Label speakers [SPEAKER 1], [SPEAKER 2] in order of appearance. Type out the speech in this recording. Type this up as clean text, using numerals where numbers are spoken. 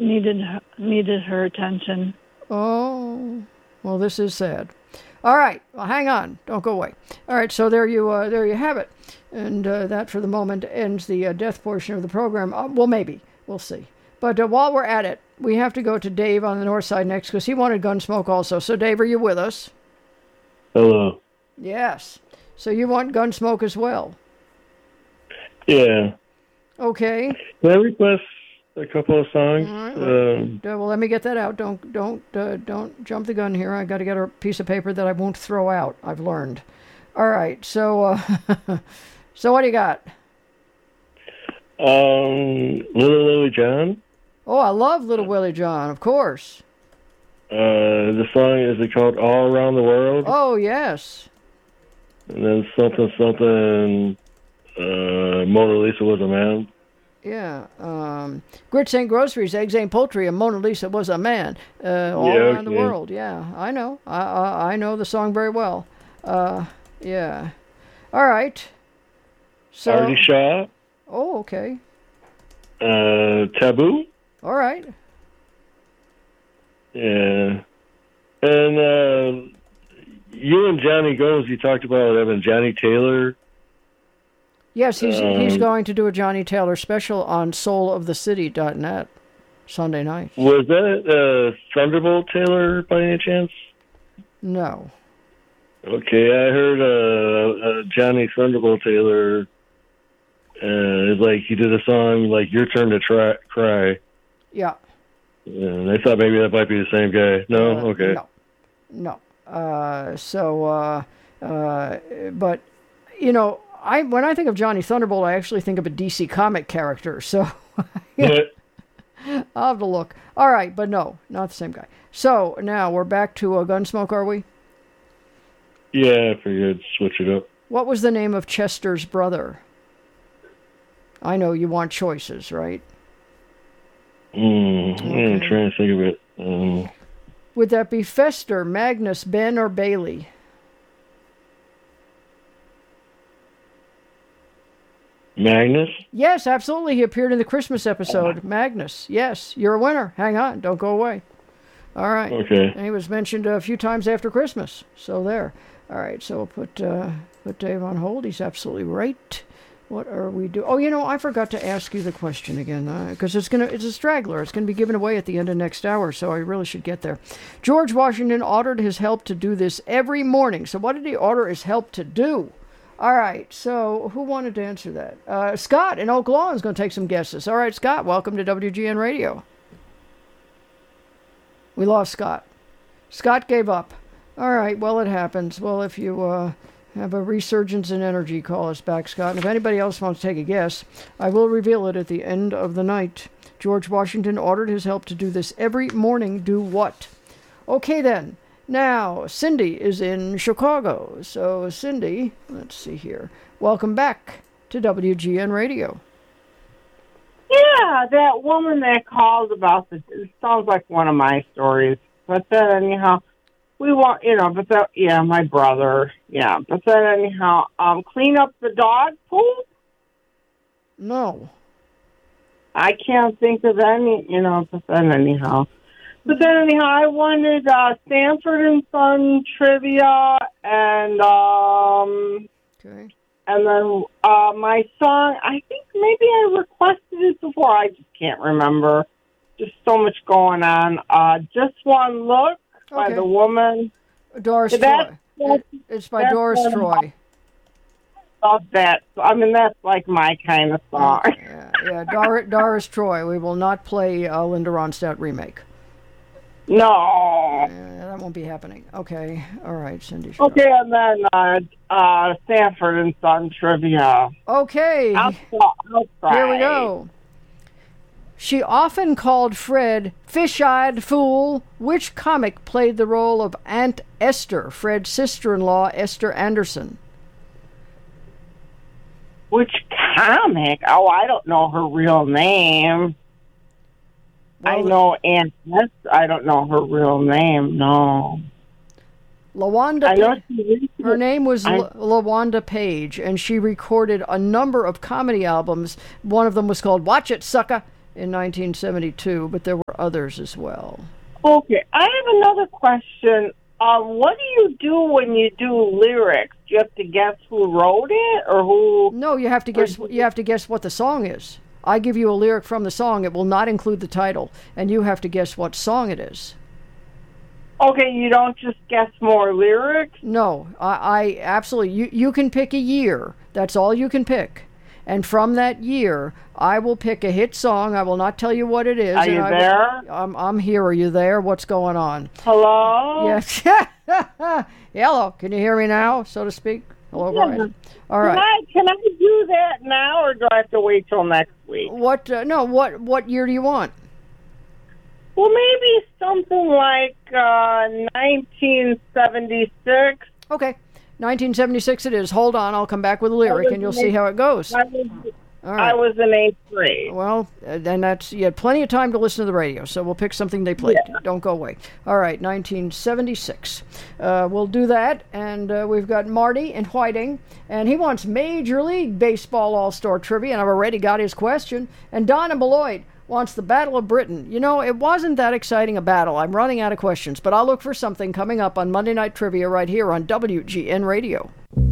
[SPEAKER 1] needed her attention.
[SPEAKER 2] Oh, well, this is sad. All right, well, hang on, don't go away. All right, so there you have it, and that for the moment ends the death portion of the program. Well, maybe we'll see. But while we're at it, we have to go to Dave on the north side next because he wanted Gunsmoke also. So, Dave, are you with us?
[SPEAKER 3] Hello.
[SPEAKER 2] Yes. So you want Gunsmoke as well?
[SPEAKER 3] Yeah.
[SPEAKER 2] Okay.
[SPEAKER 3] Can I request a couple of songs?
[SPEAKER 2] Right. Well, let me get that out. Don't jump the gun here. I got to get a piece of paper that I won't throw out. I've learned. All right. So, so what do you got?
[SPEAKER 3] Little Willie John.
[SPEAKER 2] Oh, I love Little Willie John, of course.
[SPEAKER 3] The song, is it called All Around the World?
[SPEAKER 2] Oh, yes.
[SPEAKER 3] And then something, Mona Lisa Was a Man.
[SPEAKER 2] Yeah. Grits ain't groceries, eggs ain't poultry, and Mona Lisa was a man. All around the world. Yeah, I know. I know the song very well. Yeah. All right. So.
[SPEAKER 3] Artie Shaw.
[SPEAKER 2] Oh, okay.
[SPEAKER 3] Taboo.
[SPEAKER 2] All right.
[SPEAKER 3] Yeah. And you and Johnny Gomes, you talked about having Johnny Taylor.
[SPEAKER 2] Yes, he's going to do a Johnny Taylor special on soulofthecity.net Sunday night.
[SPEAKER 3] Was that Thunderbolt Taylor by any chance?
[SPEAKER 2] No.
[SPEAKER 3] Okay, I heard Johnny Thunderbolt Taylor. It's like he did a song like "Your Turn to Cry."
[SPEAKER 2] Yeah.
[SPEAKER 3] And I thought maybe that might be the same guy. No, okay.
[SPEAKER 2] No. But you know, when I think of Johnny Thunderbolt, I actually think of a DC comic character. So I'll have to look. All right, but no, not the same guy. So now we're back to Gunsmoke, are we?
[SPEAKER 3] Yeah, I figured I'd switch it up.
[SPEAKER 2] What was the name of Chester's brother? I know you want choices, right?
[SPEAKER 3] Okay. I'm trying to think of it.
[SPEAKER 2] Would that be Fester, Magnus, Ben, or Bailey?
[SPEAKER 3] Magnus?
[SPEAKER 2] Yes, absolutely. He appeared in the Christmas episode. Magnus. Yes, you're a winner. Hang on. Don't go away. All right.
[SPEAKER 3] Okay.
[SPEAKER 2] And he was mentioned a few times after Christmas. So there. All right. So we'll put Dave on hold. He's absolutely right. What are we doing? Oh, you know, I forgot to ask you the question again, because it's a straggler. It's going to be given away at the end of next hour, so I really should get there. George Washington ordered his help to do this every morning. So what did he order his help to do? All right, so who wanted to answer that? Scott in Oak Lawn is going to take some guesses. All right, Scott, welcome to WGN Radio. We lost Scott. Scott gave up. All right, well, it happens. Well, if you have a resurgence in energy, call us back, Scott. And if anybody else wants to take a guess, I will reveal it at the end of the night. George Washington ordered his help to do this every morning. Do what? Okay, then. Now, Cindy is in Chicago. So, Cindy, let's see here. Welcome back to WGN Radio.
[SPEAKER 4] Yeah, that woman that called about it sounds like one of my stories. But then, anyhow, we want, my brother. Yeah, but then, anyhow, clean up the dog poop?
[SPEAKER 2] No.
[SPEAKER 4] I can't think of any, but then, anyhow. But then, anyhow, I wanted Sanford and Son trivia, and
[SPEAKER 2] okay.
[SPEAKER 4] And then my song, I think maybe I requested it before. I just can't remember. Just so much going on. Just One Look by the woman.
[SPEAKER 2] Doris Troy. It's by Doris Troy.
[SPEAKER 4] Love that. I mean, that's like my kind of song.
[SPEAKER 2] Yeah. Doris Troy. We will not play Linda Ronstadt remake.
[SPEAKER 4] No.
[SPEAKER 2] That won't be happening. Okay. All right, Cindy.
[SPEAKER 4] Okay, and then Sanford and Son trivia.
[SPEAKER 2] Okay.
[SPEAKER 4] I'll try.
[SPEAKER 2] Here we go. She often called Fred fish-eyed fool. Which comic played the role of Aunt Esther, Fred's sister-in-law, Esther Anderson?
[SPEAKER 4] Which comic? Oh, I don't know her real name. Well, I know Aunt Esther. I don't know her real name, no.
[SPEAKER 2] LaWanda. Her name was LaWanda Page, and she recorded a number of comedy albums. One of them was called Watch It, Sucker. in 1972, but there were others as well.
[SPEAKER 4] Okay, I have another question. What do you do when you do lyrics? Do you have to guess who wrote it or who?
[SPEAKER 2] No, you have to guess. You have to guess what the song is. I give you a lyric from the song. It will not include the title, and you have to guess what song it is.
[SPEAKER 4] Okay, you don't just guess more lyrics?
[SPEAKER 2] No, I absolutely. You can pick a year. That's all you can pick. And from that year, I will pick a hit song. I will not tell you what it is.
[SPEAKER 4] Are you there?
[SPEAKER 2] I'm here. Are you there? What's going on?
[SPEAKER 4] Hello?
[SPEAKER 2] Yes. Hello. Can you hear me now, so to speak? Hello, Brian. All right.
[SPEAKER 4] Can I do that now, or do I have to wait till next week?
[SPEAKER 2] What? No. What year do you want?
[SPEAKER 4] Well, maybe something like 1976.
[SPEAKER 2] Okay. 1976 it is. Hold on, I'll come back with a lyric and you'll see how it goes.
[SPEAKER 4] I was in 8th grade.
[SPEAKER 2] Well, then you had plenty of time to listen to the radio, so we'll pick something they played. Yeah. Don't go away. All right, 1976. We'll do that, and we've got Marty in Whiting, and he wants Major League Baseball All-Star Trivia, and I've already got his question. And Don in Beloit wants the Battle of Britain. You know, it wasn't that exciting a battle. I'm running out of questions, but I'll look for something coming up on Monday Night Trivia right here on WGN Radio.